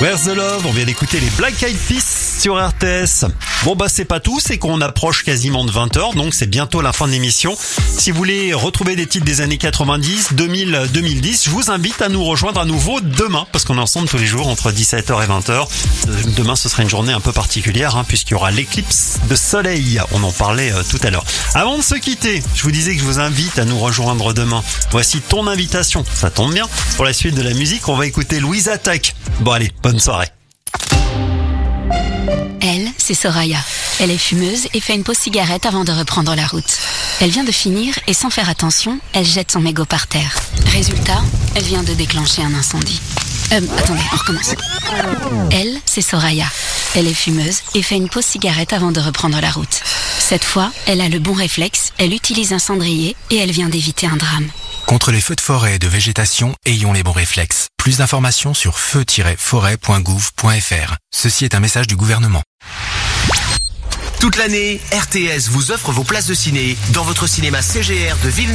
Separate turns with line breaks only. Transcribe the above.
Where's the Love? On vient d'écouter les Black Eyed Peas sur RTS. Bon c'est pas tout, c'est qu'on approche quasiment de 20h, donc c'est bientôt la fin de l'émission. Si vous voulez retrouver des titres des années 90, 2000, 2010, je vous invite à nous rejoindre à nouveau demain, parce qu'on est ensemble tous les jours entre 17h et 20h. Demain ce sera une journée un peu particulière, puisqu'il y aura l'éclipse de soleil. On en parlait tout à l'heure. Avant de se quitter, je vous disais que je vous invite à nous rejoindre demain. Voici ton invitation, ça tombe bien. Pour la suite de la musique, on va écouter Louise Attaque. Bon allez, bonne soirée.
Elle, c'est Soraya. Elle est fumeuse et fait une pause cigarette avant de reprendre la route. Elle vient de finir et sans faire attention, elle jette son mégot par terre. Résultat, elle vient de déclencher un incendie. Attendez, on recommence. Elle, c'est Soraya. Elle est fumeuse et fait une pause cigarette avant de reprendre la route. Cette fois, elle a le bon réflexe, elle utilise un cendrier et elle vient d'éviter un drame.
Contre les feux de forêt et de végétation, ayons les bons réflexes. Plus d'informations sur feu-forêt.gouv.fr. Ceci est un message du gouvernement.
Toute l'année, RTS vous offre vos places de ciné dans votre cinéma CGR de Villeneuve.